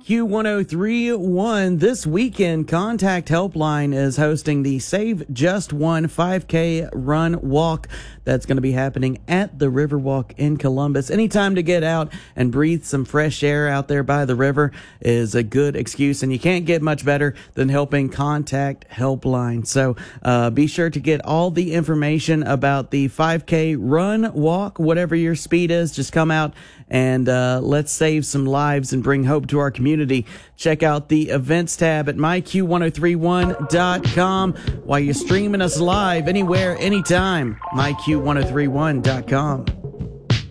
Q1031 this weekend, Contact Helpline is hosting the Save Just One 5K run walk that's going to be happening at the Riverwalk in Columbus. Anytime to get out and breathe some fresh air out there by the river is a good excuse, and you can't get much better than helping Contact Helpline. So be sure to get all the information about the 5K run, walk, whatever your speed is. Just come out and let's save some lives and bring hope to our community. Check out the events tab at myq1031.com while you're streaming us live anywhere, anytime. myq1031.com.